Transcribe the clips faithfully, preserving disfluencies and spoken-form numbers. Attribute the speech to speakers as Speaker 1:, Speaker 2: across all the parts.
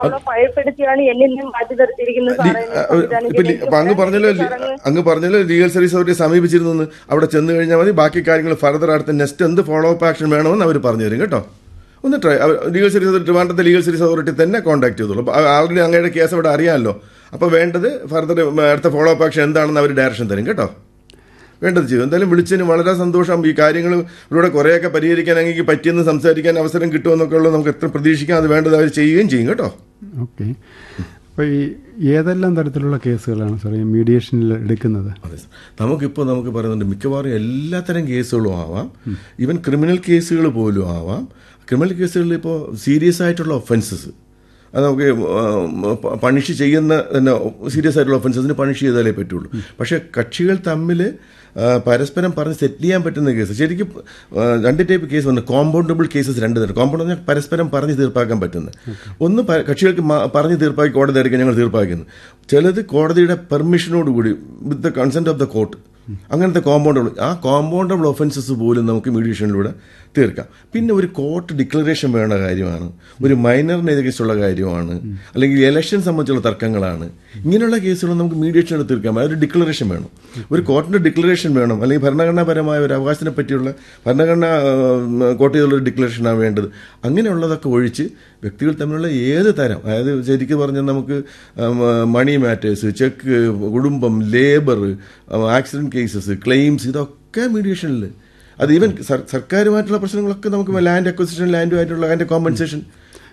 Speaker 1: അവളെ ഭയപ്പെടുത്തിയാണ് എന്നെ മാറ്റി നിർത്തിയിരിക്കുന്നത് സാറേ.
Speaker 2: അങ്ങ് പറഞ്ഞല്ലോ അങ്ങ് പറഞ്ഞല്ലോ ലീഗൽ സർവീസ് അവരെ സമീപിച്ചിരുന്നു. അവിടെ ചെന്ന് കഴിഞ്ഞാൽ മതി, ബാക്കി കാര്യങ്ങൾ ഫർദർ അടുത്ത നെക്സ്റ്റ് എന്ത് ഫോളോ അപ്പ് ആക്ഷൻ വേണമെന്ന് അവർ പറഞ്ഞു തരും കേട്ടോ. ഒന്ന് try legal service ട്രിവാൻഡ്രത്തെ legal service authority തന്നെ കോൺടാക്ട് ചെയ്തോളൂ. അപ്പോൾ ആൾറെഡി അങ്ങയുടെ കേസ് അവിടെ അറിയാമല്ലോ. അപ്പോൾ വേണ്ടത് ഫർദർ അടുത്ത ഫോളോ അപ്പ് ആക്ഷൻ എന്താണെന്ന് അവർ ഡയറക്ഷൻ തരും കേട്ടോ. വേണ്ടത് ചെയ്യും. എന്തായാലും വിളിച്ചതിന് വളരെ സന്തോഷം. ഈ കാര്യങ്ങൾ ഇവിടെ കുറേയൊക്കെ പരിഹരിക്കാൻ അങ്ങനെ പറ്റിയെന്ന് സംസാരിക്കാൻ അവസരം കിട്ടുമെന്നൊക്കെ ഉള്ളത് നമുക്ക് എത്ര പ്രതീക്ഷിക്കാം. അത് വേണ്ടത് അവർ ചെയ്യുകയും ചെയ്യും കേട്ടോ.
Speaker 3: ഓക്കെ. അപ്പോൾ ഈ ഏതെല്ലാം തരത്തിലുള്ള കേസുകളാണ് സാർ ഈ മീഡിയേഷനിൽ എടുക്കുന്നത്?
Speaker 2: അതെ സാർ, നമുക്കിപ്പോൾ നമുക്ക് പറയുന്നുണ്ട് മിക്കവാറും എല്ലാത്തരം കേസുകളും ആവാം. ഈവൻ ക്രിമിനൽ കേസുകൾ പോലും ആവാം. ക്രിമിനൽ കേസുകളിൽ ഇപ്പോൾ സീരിയസ് ആയിട്ടുള്ള ഒഫൻസസ് അത് നമുക്ക് പണിഷ് ചെയ്യുന്ന തന്നെ സീരിയസ് ആയിട്ടുള്ള ഒഫൻസസിന് പണിഷ് ചെയ്താലേ പറ്റുള്ളൂ. പക്ഷേ കക്ഷികൾ തമ്മിൽ പരസ്പരം പറഞ്ഞ് സെറ്റിൽ ചെയ്യാൻ പറ്റുന്ന കേസ് ശരിക്കും രണ്ട് ടൈപ്പ് കേസ് ഉണ്ട്. കോമ്പൗണ്ടബിൾ കേസസ് രണ്ട് തരം. കോമ്പൗണ്ട് പറഞ്ഞാൽ പരസ്പരം പറഞ്ഞ് തീർപ്പാക്കാൻ പറ്റുന്നത്. ഒന്ന് കക്ഷികൾക്ക് പറഞ്ഞ് തീർപ്പാക്കി കോടതി ആയിരിക്കും ഞങ്ങൾ തീർപ്പാക്കുന്നത്. ചിലത് കോടതിയുടെ പെർമിഷനോടുകൂടി with the consent of the court, അങ്ങനത്തെ കോമ്പൗണ്ടബിൾ ആ കോമ്പൗണ്ടബിൾ ഒഫൻസസ് പോലും നമുക്ക് മീഡിയേഷനിലൂടെ തീർക്കാം. പിന്നെ ഒരു കോർട്ട് ഡിക്ലറേഷൻ വേണ്ട കാര്യമാണ്, ഒരു മൈനറിനെതിരെയുള്ള കാര്യമാണ്, അല്ലെങ്കിൽ ഇലക്ഷൻ സംബന്ധിച്ചുള്ള തർക്കങ്ങളാണ്. ഇങ്ങനെയുള്ള കേസുകൾ നമുക്ക് മീഡിയേഷനിൽ തീർക്കാം. അതൊരു ഡിക്ലറേഷൻ വേണം, ഒരു കോർട്ടിന്റെ ഡിക്ലറേഷൻ വേണം, അല്ലെങ്കിൽ ഭരണഘടനാപരമായ ഒരു അവകാശത്തിനെ പറ്റിയുള്ള ഭരണഘടന കോർട്ട് ചെയ്തുള്ള ഒരു ഡിക്ലറേഷനാണ് വേണ്ടത്. അങ്ങനെയുള്ളതൊക്കെ ഒഴിച്ച് വ്യക്തികൾ തമ്മിലുള്ള ഏത് തരം, അതായത് ശരിക്കും പറഞ്ഞാൽ നമുക്ക് മണി മാറ്റേഴ്സ്, ചെക്ക്, കുടുംബം, ലേബർ, ആക്സിഡന്റ് കേസസ്, ക്ലെയിംസ്, ഇതൊക്കെ മീഡിയേഷനിൽ. അത് ഈവൻ സർക്കാരുമായിട്ടുള്ള പ്രശ്നങ്ങളൊക്കെ നമുക്ക് ലാൻഡ് അക്വസിഷൻ, ലാൻഡുമായിട്ടുള്ള അതിന്റെ കോമ്പൻസേഷൻ,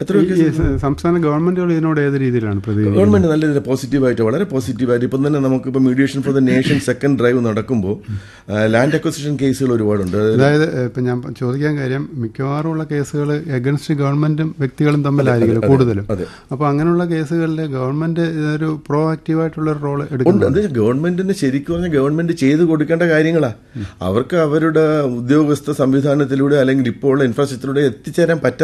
Speaker 3: സംസ്ഥാന ഗവൺമെന്റുകൾ ഇതിനോട് ഏത് രീതിയിലാണ് പ്രതികരിക്കുന്നത്?
Speaker 2: ഗവൺമെന്റ് നല്ല രീതിയിൽ പോസിറ്റീവായിട്ട്, വളരെ പോസിറ്റീവായിട്ട് ഇപ്പം തന്നെ നമുക്കിപ്പോൾ mediation for the nation second drive നടക്കുമ്പോൾ ലാൻഡ് അക്വസിഷൻ കേസുകൾ ഒരുപാടുണ്ട്.
Speaker 3: അതായത് ഇപ്പം ഞാൻ ചോദിക്കാൻ കാര്യം, മിക്കവാറും ഉള്ള കേസുകൾ എഗൻസ്റ്റ് ഗവൺമെന്റും വ്യക്തികളും തമ്മിലായിരിക്കും കൂടുതലും. അപ്പോൾ അങ്ങനെയുള്ള കേസുകളിൽ ഗവൺമെന്റ് ഇതൊരു പ്രോ ആക്റ്റീവായിട്ടുള്ള ഒരു റോൾ എടുക്കുന്നുണ്ട്.
Speaker 2: ഗവൺമെന്റിന് ശരിക്കും പറഞ്ഞാൽ ഗവൺമെന്റ് ചെയ്ത് കൊടുക്കേണ്ട കാര്യങ്ങളാണ്. അവർക്ക് അവരുടെ ഉദ്യോഗസ്ഥ സംവിധാനത്തിലൂടെ അല്ലെങ്കിൽ ഇപ്പോൾ ഉള്ള ഇൻഫ്രാസ്ട്രക്ചറിലൂടെ എത്തിച്ചേരാൻ പറ്റാത്ത